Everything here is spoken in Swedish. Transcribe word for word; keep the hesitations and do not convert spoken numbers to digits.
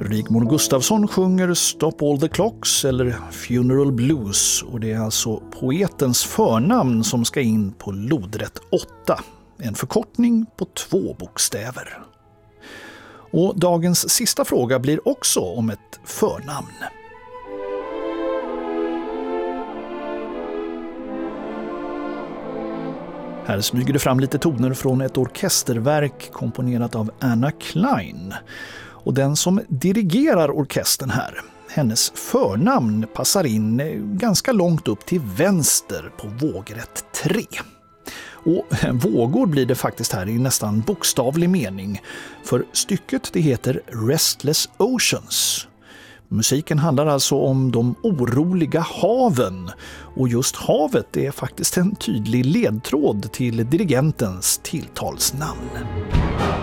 Rigmor Gustafsson sjunger Stop All the Clocks eller Funeral Blues, och det är alltså poetens förnamn som ska in på lodrätt åtta, en förkortning på två bokstäver. Och dagens sista fråga blir också om ett förnamn. Här smyger det fram lite toner från ett orkesterverk komponerat av Anna Klein. Och den som dirigerar orkestern här, hennes förnamn passar in ganska långt upp till vänster på vågrätt tre. Och vågor blir det faktiskt här i nästan bokstavlig mening, för stycket det heter Restless Oceans. Musiken handlar alltså om de oroliga haven, och just havet är faktiskt en tydlig ledtråd till dirigentens tilltalsnamn.